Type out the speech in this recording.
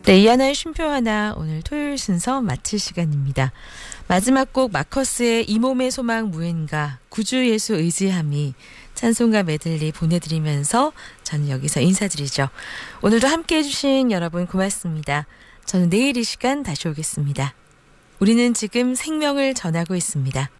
네, 이하나의 쉼표 하나 오늘 토요일 순서 마칠 시간입니다. 마지막 곡 마커스의 이 몸의 소망 무엔가 구주 예수 의지함이 찬송가 메들리 보내드리면서 저는 여기서 인사드리죠. 오늘도 함께해 주신 여러분 고맙습니다. 저는 내일 이 시간 다시 오겠습니다. 우리는 지금 생명을 전하고 있습니다.